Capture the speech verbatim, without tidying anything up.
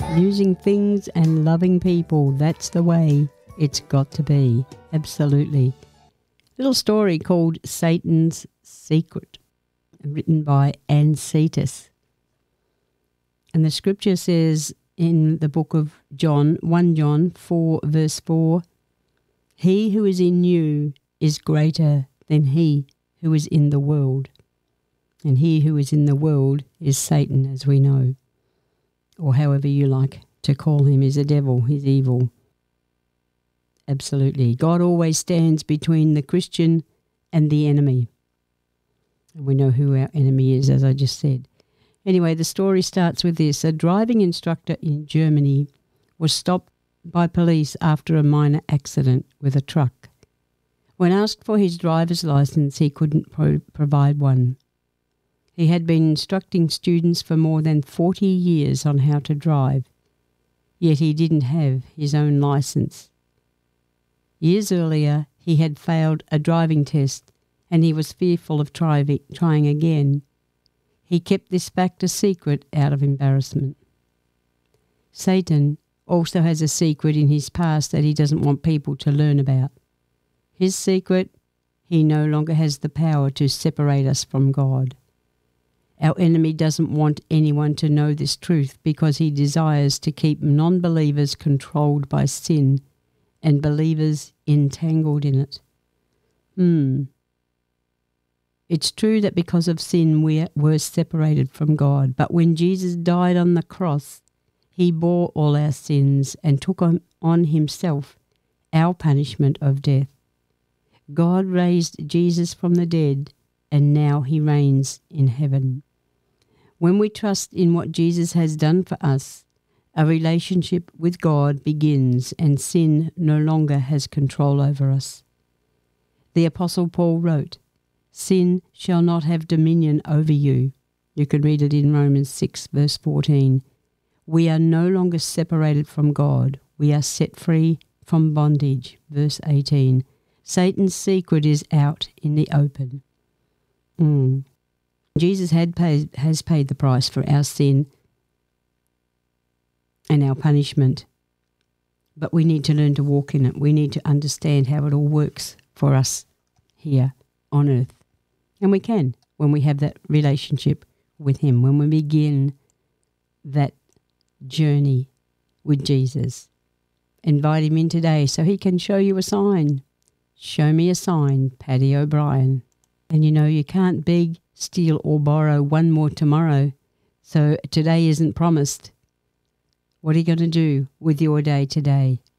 Using things and loving people, that's the way it's got to be. Absolutely. Little story called Satan's Secret, written by Ann Cetus. And the scripture says in the book of John, First John four, verse four, "He who is in you is greater than he who is in the world." And he who is in the world is Satan, as we know. Or however you like to call him, is a devil, he's evil. Absolutely. God always stands between the Christian and the enemy. And we know who our enemy is, as I just said. Anyway, the story starts with this. A driving instructor in Germany was stopped by police after a minor accident with a truck. When asked for his driver's license, he couldn't pro- provide one. He had been instructing students for more than forty years on how to drive, yet he didn't have his own license. Years earlier, he had failed a driving test and he was fearful of try- trying again. He kept this fact a secret out of embarrassment. Satan also has a secret in his past that he doesn't want people to learn about. His secret, he no longer has the power to separate us from God. Our enemy doesn't want anyone to know this truth because he desires to keep non-believers controlled by sin and believers entangled in it. Hmm. It's true that because of sin we were separated from God, but when Jesus died on the cross, he bore all our sins and took on, on himself our punishment of death. God raised Jesus from the dead, and now he reigns in heaven. When we trust in what Jesus has done for us, a relationship with God begins and sin no longer has control over us. The Apostle Paul wrote, "Sin shall not have dominion over you." You can read it in Romans six, verse fourteen. We are no longer separated from God. We are set free from bondage. Verse eighteen. Satan's secret is out in the open. Mm. Jesus had paid, has paid the price for our sin and our punishment. But we need to learn to walk in it. We need to understand how it all works for us here on earth. And we can when we have that relationship with him, when we begin that journey with Jesus. Invite him in today so he can show you a sign. Show me a sign, Paddy O'Brien. And you know, you can't beg, steal or borrow one more tomorrow. So today isn't promised. What are you going to do with your day today?